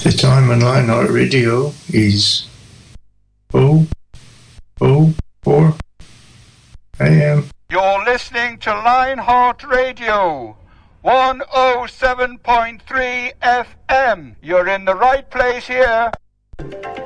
The time on Lionheart Radio is 0:04 a.m. You're listening to Lionheart Radio, 107.3 FM. You're in the right place here.